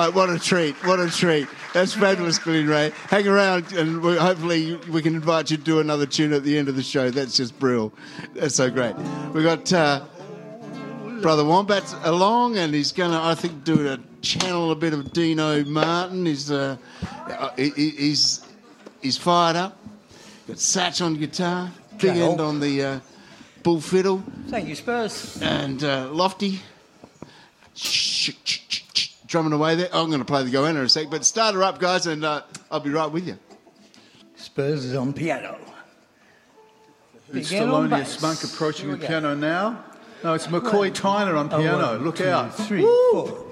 Right, what a treat, what a treat. That's fabulous, Glenn Ray. Hang around and hopefully we can invite you to do another tune at the end of the show. That's just brilliant. That's so great. We've got Brother Wombat along, and he's going to, I think, channel a bit of Dino Martin. He's fired up. Got Satch on guitar, Big End on the bull fiddle. Thank you, Spurs. And Lofty. Drumming away there. I'm going to play the goanna in a sec, but start her up, guys, and I'll be right with you. Spurs is on piano. It's Thelonious Monk approaching the piano now. No, it's McCoy Tyner on piano. Look out. 3, 4.